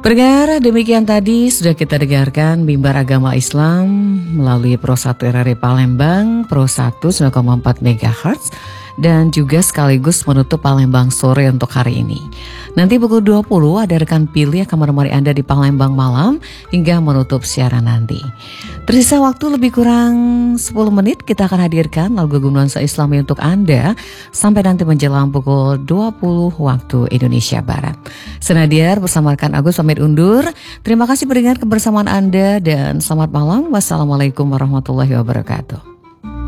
Pendengar, demikian tadi sudah kita dengarkan Mimbar Agama Islam melalui Pro 1 RRI Palembang, Pro 1 9,4 MHz, dan juga sekaligus menutup Palembang sore untuk hari ini. Nanti pukul 20 ada rekan pilih akan menemani Anda di Palembang malam hingga menutup siaran nanti. Tersisa waktu lebih kurang 10 menit, kita akan hadirkan lagu nuansa Islami untuk Anda sampai nanti menjelang pukul 20 waktu Indonesia Barat. Senadiar bersama rekan Agus pamit undur. Terima kasih pendengar kebersamaan Anda dan selamat malam. Wassalamualaikum warahmatullahi wabarakatuh.